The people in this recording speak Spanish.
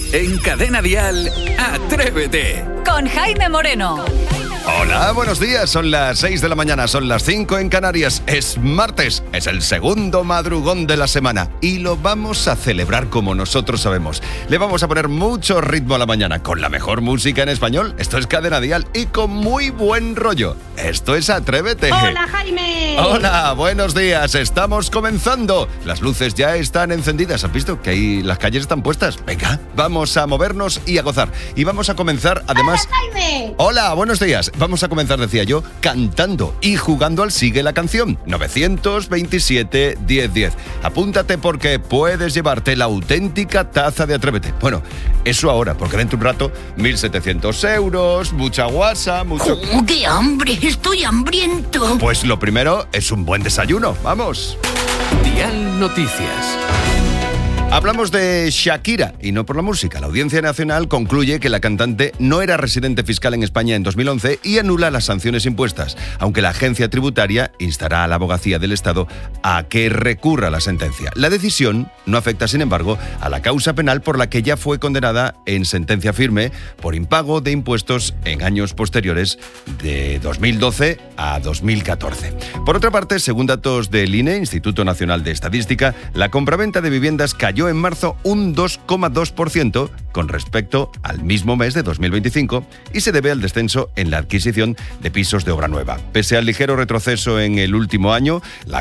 En Cadena Dial, Atrévete. Con Jaime Moreno. Hola, buenos días. Son las 6 de la mañana, son las 5 en Canarias. Es martes, es el segundo madrugón de la semana y lo vamos a celebrar como nosotros sabemos. Le vamos a poner mucho ritmo a la mañana con la mejor música en español. Esto es Cadena Dial y con muy buen rollo. Esto es Atrévete. Hola, Jaime. Hola, buenos días. Estamos comenzando. Las luces ya están encendidas. ¿Has visto que ahí las calles están puestas? Venga, vamos a movernos y a gozar. Y vamos a comenzar además... Hola, Jaime. Hola, buenos días. Vamos a comenzar, decía yo, cantando y jugando al Sigue la Canción. 927-1010. Apúntate porque puedes llevarte la auténtica taza de Atrévete. Bueno, eso ahora, porque dentro de un rato, 1.700 euros, mucha guasa, mucho... ¡Oh, qué hambre! ¡Estoy hambriento! Pues lo primero es un buen desayuno. ¡Vamos! Dial Noticias. Hablamos de Shakira, y no por la música. La Audiencia Nacional concluye que la cantante no era residente fiscal en España en 2011 y anula las sanciones impuestas, aunque la agencia tributaria instará a la Abogacía del Estado a que recurra la sentencia. La decisión no afecta, sin embargo, a la causa penal por la que ya fue condenada en sentencia firme por impago de impuestos en años posteriores de 2012 a 2014. Por otra parte, según datos del INE, Instituto Nacional de Estadística, la compraventa de viviendas cayó en marzo un 2,2% con respecto al mismo mes de 2025 y se debe al descenso en la adquisición de pisos de obra nueva. Pese al ligero retroceso en el último año, la